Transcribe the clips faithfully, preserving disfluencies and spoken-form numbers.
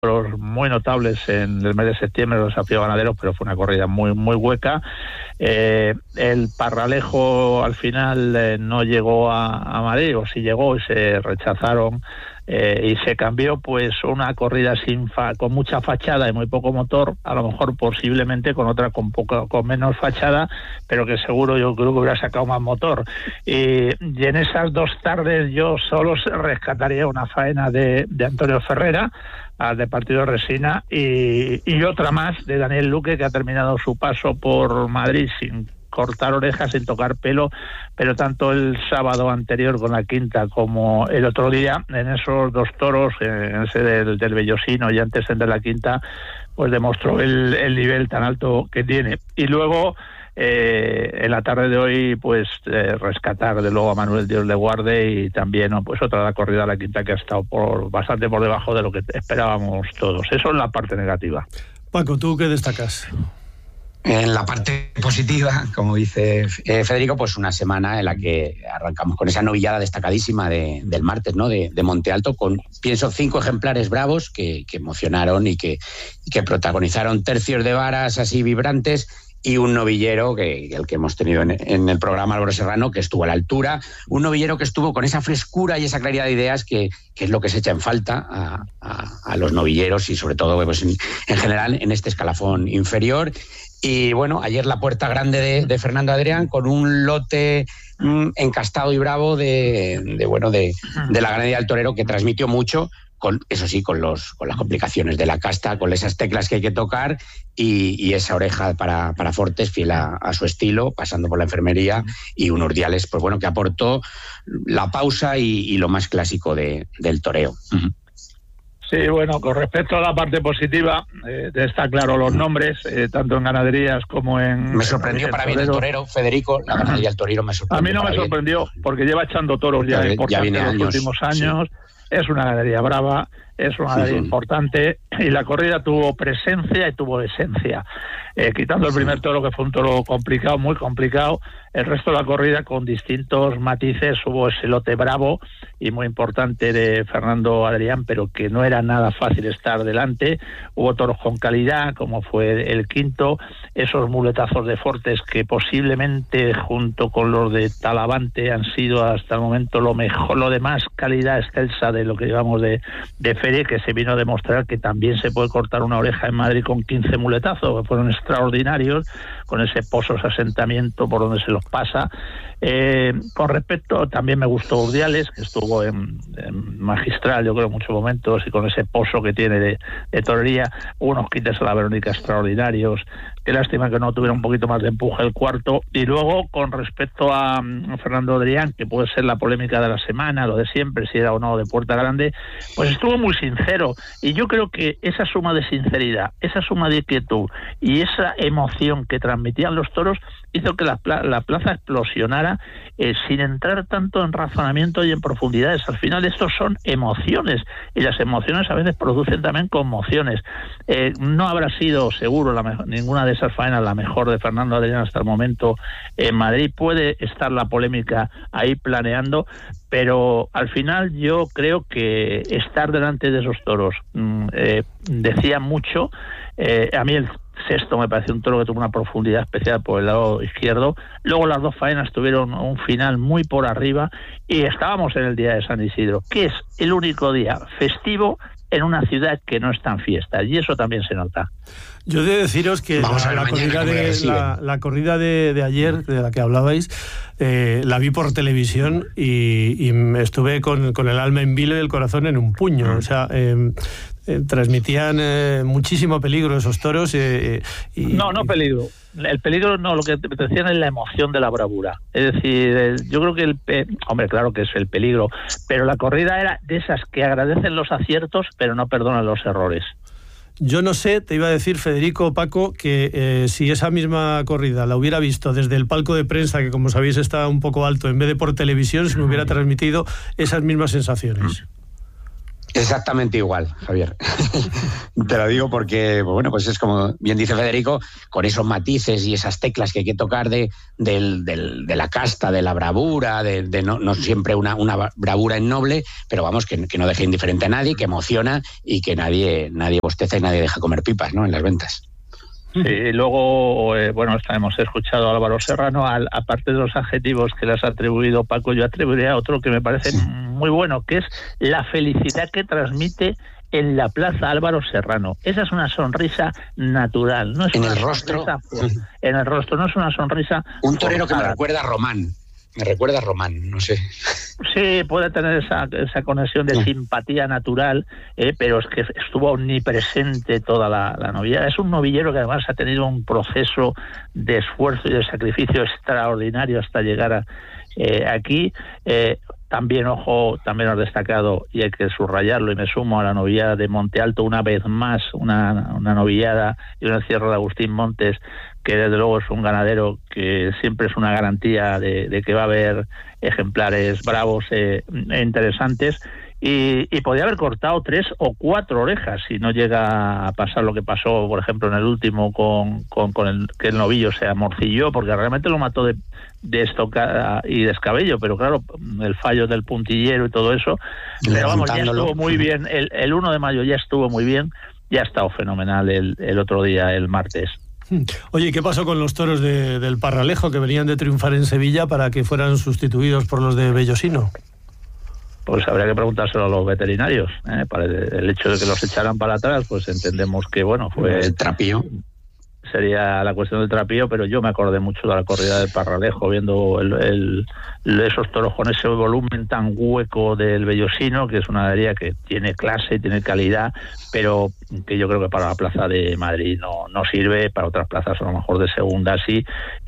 muy notables en el mes de septiembre, los desafíos ganaderos, pero fue una corrida muy muy hueca. Eh, el Parralejo al final eh, no llegó a, a Madrid, o sí llegó y se rechazaron eh, y se cambió pues una corrida sin fa con mucha fachada y muy poco motor, a lo mejor posiblemente con otra con poco con menos fachada, pero que seguro yo creo que hubiera sacado más motor. Y, y en esas dos tardes yo solo rescataría una faena de, de Antonio Ferrera, de Partido Resina, y, y otra más de Daniel Luque, que ha terminado su paso por Madrid sin cortar orejas, sin tocar pelo, pero tanto el sábado anterior con la quinta como el otro día, en esos dos toros, en ese del, del Bellosino y antes en de la quinta, pues demostró el, el nivel tan alto que tiene. Y luego Eh, en la tarde de hoy pues eh, rescatar de luego a Manuel Dios le guarde, y también ¿no? pues otra de la corrida a la quinta que ha estado por bastante por debajo de lo que esperábamos todos. Eso es la parte negativa. Paco, ¿tú qué destacas? En la parte positiva, como dice eh, Federico, pues una semana en la que arrancamos con esa novillada destacadísima de, del martes, ¿no? De, de Monte Alto, con, pienso, cinco ejemplares bravos que, que emocionaron y que, y que protagonizaron tercios de varas así vibrantes, y un novillero, que el que hemos tenido en, en el programa, Álvaro Serrano, que estuvo a la altura, un novillero que estuvo con esa frescura y esa claridad de ideas que, que es lo que se echa en falta a, a, a los novilleros y sobre todo pues, en, en general en este escalafón inferior. Y bueno, ayer la puerta grande de, de Fernando Adrián, con un lote mmm, encastado y bravo de, de bueno de, de la ganadería del torero, que transmitió mucho, con, eso sí, con los con las complicaciones de la casta, con esas teclas que hay que tocar, y, y esa oreja para, para Fortes, fiel a, a su estilo, pasando por la enfermería, y un Urdiales, pues bueno, que aportó la pausa y, y lo más clásico de, del toreo. Uh-huh. Sí, bueno, con respecto a la parte positiva, eh, está claro los nombres, eh, tanto en ganaderías como en... Me sorprendió en para bien el torero, Federico, la ganadería del torero me sorprendió. A mí no me sorprendió, bien. Porque lleva echando toros ya, ya importantes en los últimos años, sí. Es una ganadería brava, es una ganadería sí, sí. importante, y la corrida tuvo presencia y tuvo esencia. Eh, quitando el primer toro, que fue un toro complicado, muy complicado, el resto de la corrida con distintos matices. Hubo ese lote bravo y muy importante de Fernando Adrián, pero que no era nada fácil estar delante. Hubo toros con calidad, como fue el quinto, esos muletazos de Fortes que posiblemente junto con los de Talavante han sido hasta el momento lo mejor, lo de más calidad excelsa de lo que llevamos de, de feria, que se vino a demostrar que también se puede cortar una oreja en Madrid con quince muletazos, que fueron extraordinarios, con ese pozo, ese asentamiento por donde se los pasa. Eh, con respecto, también me gustó Urdiales, que estuvo en, en magistral, yo creo, en muchos momentos, y con ese pozo que tiene de, de torería. Hubo unos quites a la Verónica extraordinarios. Qué lástima que no tuviera un poquito más de empuje el cuarto. Y luego, con respecto a, a Fernando Adrián, que puede ser la polémica de la semana, lo de siempre, si era o no de Puerta Grande, pues estuvo muy sincero. Y yo creo que esa suma de sinceridad, esa suma de quietud y esa emoción que transmitían los toros hizo que la, la plaza explosionara, eh, sin entrar tanto en razonamiento y en profundidades. Al final estos son emociones, y las emociones a veces producen también conmociones. Eh, no habrá sido seguro la mejor, ninguna de esas faenas la mejor de Fernando Adrián hasta el momento en Madrid. Puede estar la polémica ahí planeando, pero al final yo creo que estar delante de esos toros mmm, eh, decía mucho. Eh, a mí el sexto me pareció un toro que tuvo una profundidad especial por el lado izquierdo. Luego las dos faenas tuvieron un final muy por arriba, y estábamos en el día de San Isidro, que es el único día festivo en una ciudad que no está en fiesta, y eso también se nota. Yo he de deciros que la, la, corrida de, la, la corrida de, de ayer, de la que hablabais, eh, la vi por televisión y, y estuve con, con el alma en vilo y el corazón en un puño. Mm. O sea, eh, eh, transmitían eh, muchísimo peligro esos toros. Eh, y, no, no peligro. El peligro no, lo que te decían es la emoción de la bravura. Es decir, el, yo creo que el... Pe... Hombre, claro que es el peligro, pero la corrida era de esas que agradecen los aciertos, pero no perdonan los errores. Yo no sé, te iba a decir, Federico, Paco, que eh, si esa misma corrida la hubiera visto desde el palco de prensa, que como sabéis está un poco alto, en vez de por televisión, se me hubiera transmitido esas mismas sensaciones. Exactamente igual, Javier. Te lo digo porque, bueno, pues es como bien dice Federico, con esos matices y esas teclas que hay que tocar de, de, de, de la casta, de la bravura, de, de no, no siempre una, una bravura ennoble, pero vamos, que, que no deje indiferente a nadie, que emociona y que nadie, nadie bosteza y nadie deja comer pipas, ¿no?, en las ventas. Sí, luego, eh, bueno, hemos escuchado a Álvaro Serrano, al, aparte de los adjetivos que le has atribuido, Paco, yo atribuiría a otro que me parece sí. muy bueno, que es la felicidad que transmite en la plaza Álvaro Serrano. Esa es una sonrisa natural, no es en una el rostro, sonrisa, en el rostro, no es una sonrisa. Un torero forzada. Que me recuerda a Román. Me recuerda a Román, no sé. Sí, puede tener esa, esa conexión de sí. simpatía natural, eh, pero es que estuvo omnipresente toda la, la novillada. Es un novillero que además ha tenido un proceso de esfuerzo y de sacrificio extraordinario hasta llegar a, eh, aquí. Eh, También, ojo, también has destacado, y hay que subrayarlo, y me sumo a la novillada de Monte Alto una vez más, una, una novillada y un encierro de Agustín Montes, que desde luego es un ganadero que siempre es una garantía de, de que va a haber ejemplares bravos e eh, interesantes, y, y podía haber cortado tres o cuatro orejas si no llega a pasar lo que pasó, por ejemplo, en el último con, con, con el que el novillo se amorcilló, porque realmente lo mató de, de estocada y descabello, pero claro, el fallo del puntillero y todo eso, pero vamos, ya estuvo muy bien, el, el uno de mayo ya estuvo muy bien, ya ha estado fenomenal el, el otro día, el martes. Oye, ¿qué pasó con los toros de, del Parralejo que venían de triunfar en Sevilla para que fueran sustituidos por los de Bellosino? Pues habría que preguntárselo a los veterinarios, ¿eh? Para el, el hecho de que los echaran para atrás, pues entendemos que, bueno, fue... El trapío. Sería la cuestión del trapío, pero yo me acordé mucho de la corrida del Parralejo, viendo el, el, esos toros con ese volumen tan hueco del Bellosino, que es una ganadería que tiene clase, tiene calidad, pero que yo creo que para la plaza de Madrid no, no sirve, para otras plazas a lo mejor de segunda sí,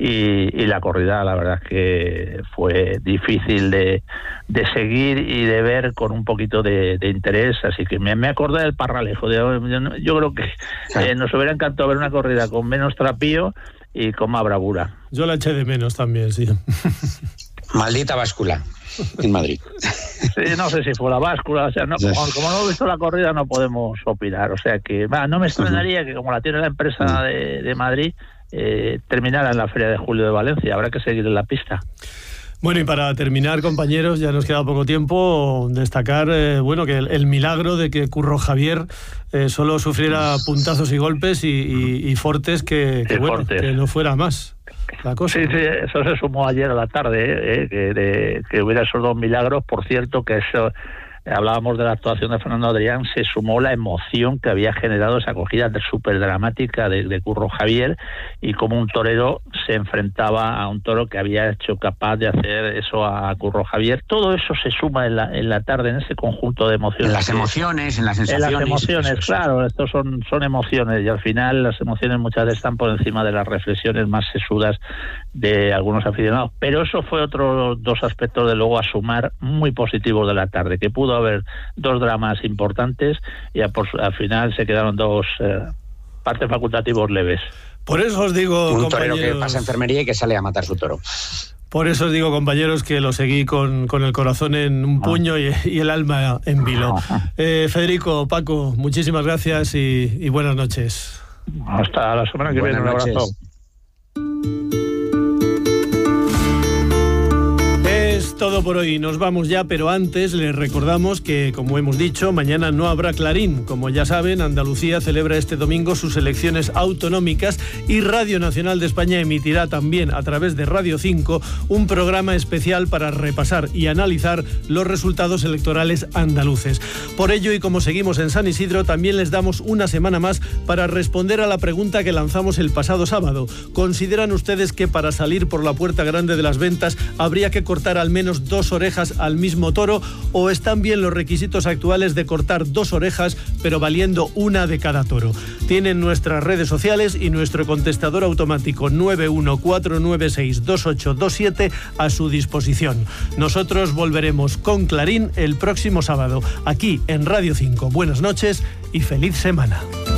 y, y la corrida la verdad es que fue difícil de, de seguir y de ver con un poquito de, de interés, así que me, me acordé del Parralejo. De, yo, yo creo que eh, nos hubiera encantado ver una corrida con menos trapío y con más bravura. Yo la eché de menos también, sí. Maldita báscula en Madrid. Sí, no sé si fue la báscula, o sea, no, como, como no he visto la corrida no podemos opinar, o sea que bah, no me extrañaría uh-huh. que como la tiene la empresa uh-huh. de, de Madrid, eh, terminara en la Feria de Julio de Valencia, habrá que seguir en la pista. Bueno, y para terminar, compañeros, ya nos queda poco tiempo, destacar eh, bueno, que el, el milagro de que Curro Javier eh, solo sufriera puntazos y golpes y, y, y fortes que, que, bueno, fortes. que no fuera más la cosa. Sí, sí, eso se sumó ayer a la tarde, eh, que, de, que hubiera esos dos milagros. Por cierto, que eso... Hablábamos de la actuación de Fernando Adrián, se sumó la emoción que había generado esa acogida súper dramática de, de Curro Javier, y como un torero se enfrentaba a un toro que había hecho capaz de hacer eso a Curro Javier. Todo eso se suma en la, en la tarde, en ese conjunto de emociones. En las emociones, en las sensaciones. En las emociones, eso, claro, estos son, son emociones, y al final las emociones muchas veces están por encima de las reflexiones más sesudas de algunos aficionados. Pero eso fue otro dos aspectos, de luego, a sumar muy positivos de la tarde, que pudo haber dos dramas importantes y a por, al final se quedaron dos eh, partes facultativos leves. Por eso os digo, un compañeros, torero que pasa enfermería y que sale a matar su toro. Por eso os digo, compañeros, que lo seguí con, con el corazón en un puño y, y el alma en vilo. Eh, Federico, Paco, muchísimas gracias y, y buenas noches. Hasta la semana que buenas viene, un noches. Abrazo. Todo por hoy, nos vamos ya, pero antes les recordamos que, como hemos dicho, mañana no habrá Clarín. Como ya saben, Andalucía celebra este domingo sus elecciones autonómicas y Radio Nacional de España emitirá también a través de Radio cinco un programa especial para repasar y analizar los resultados electorales andaluces. Por ello, y como seguimos en San Isidro, también les damos una semana más para responder a la pregunta que lanzamos el pasado sábado. ¿Consideran ustedes que para salir por la puerta grande de las ventas habría que cortar al menos dos orejas al mismo toro, o están bien los requisitos actuales de cortar dos orejas pero valiendo una de cada toro? Tienen nuestras redes sociales y nuestro contestador automático nueve uno cuatro nueve seis dos ocho dos siete a su disposición. Nosotros volveremos con Clarín el próximo sábado aquí en Radio cinco. Buenas noches y feliz semana.